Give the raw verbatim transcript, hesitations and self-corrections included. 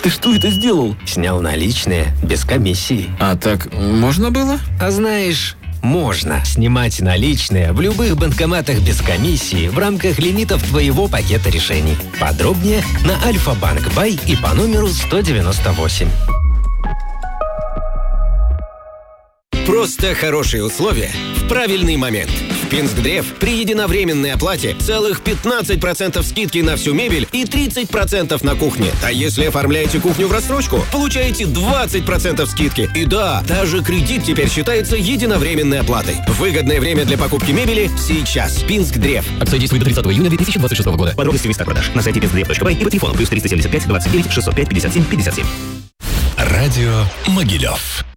Ты что это сделал? Снял наличные, без комиссии. А так можно было? А знаешь... Можно снимать наличные в любых банкоматах без комиссии в рамках лимитов твоего пакета решений. Подробнее на Альфа-Банк Бай и по номеру сто девяносто восемь. Просто хорошие условия в правильный момент. В Пинскдрев при единовременной оплате целых пятнадцать процентов скидки на всю мебель и тридцать процентов на кухне. А если оформляете кухню в рассрочку, получаете двадцать процентов скидки. И да, даже кредит теперь считается единовременной оплатой. Выгодное время для покупки мебели сейчас. Пинскдрев. Акция действует до тридцатого июня две тысячи двадцать шестого года. Подробности в местах продаж на сайте пинскдрев точка бай и по телефону плюс триста семьдесят пять двадцать девять шестьсот пять пятьдесят семь пятьдесят семь. Радио Могилев.